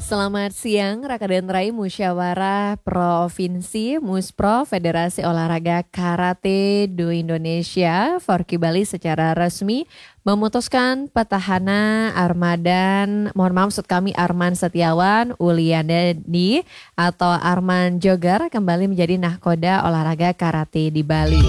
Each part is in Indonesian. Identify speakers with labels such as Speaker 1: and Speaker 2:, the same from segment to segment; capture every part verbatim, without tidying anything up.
Speaker 1: Selamat siang, Raka dan Rai. Musyawarah Provinsi Muspro Federasi Olahraga Karate Do Indonesia Forky Bali secara resmi memutuskan petahana Armadan, mohon maaf maksud kami Arman Setiawan Uliandadi atau Arman Jogar kembali menjadi nahkoda olahraga karate di Bali.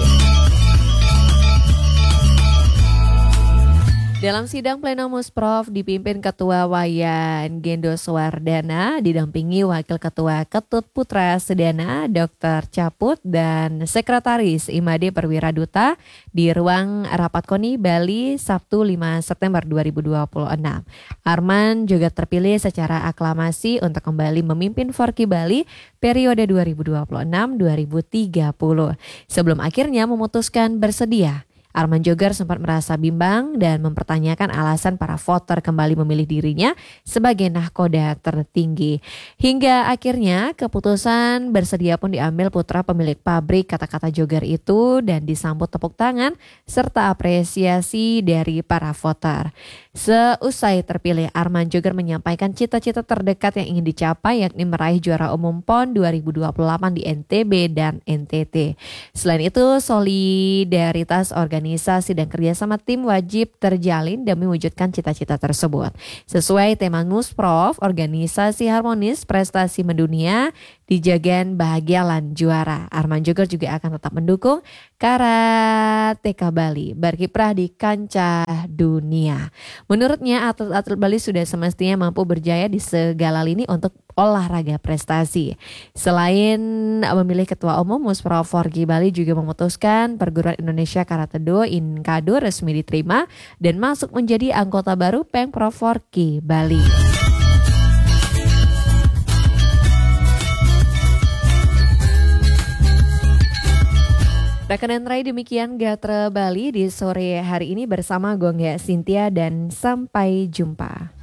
Speaker 1: Dalam sidang pleno Musprov dipimpin Ketua Wayan Gendo Swardana, didampingi Wakil Ketua Ketut Putra Sedana, dokter Caput, dan Sekretaris Imade Perwira Duta di ruang rapat KONI Bali Sabtu lima September dua ribu dua puluh enam. Arman juga terpilih secara aklamasi untuk kembali memimpin Forky Bali periode dua ribu dua puluh enam sampai dua ribu tiga puluh. Sebelum akhirnya memutuskan bersedia, Arman Jogar sempat merasa bimbang dan mempertanyakan alasan para voter kembali memilih dirinya sebagai nahkoda tertinggi. Hingga akhirnya keputusan bersedia pun diambil putra pemilik pabrik kata-kata Jogar itu dan disambut tepuk tangan serta apresiasi dari para voter. Seusai terpilih, Arman Jogar menyampaikan cita-cita terdekat yang ingin dicapai, yakni meraih juara umum P O N dua ribu dua puluh delapan di N T B dan N T T. Selain itu, solidaritas organisasi dan kerjasama tim wajib terjalin demi mewujudkan cita-cita tersebut. Sesuai tema Musprov, organisasi harmonis, prestasi mendunia, dijagan bahagia lan juara. Arman Jogar juga akan tetap mendukung Karateka Bali berkiprah di kancah dunia. Menurutnya atlet-atlet Bali sudah semestinya mampu berjaya di segala lini untuk olahraga prestasi. Selain memilih ketua umum, Musprov Forky Bali juga memutuskan perguruan Indonesia Karate Do Inkado resmi diterima dan masuk menjadi anggota baru Pemprov Forky Bali. Rekan dan Rai, demikian Gatra Bali di sore hari ini bersama Gongga Cynthia dan sampai jumpa.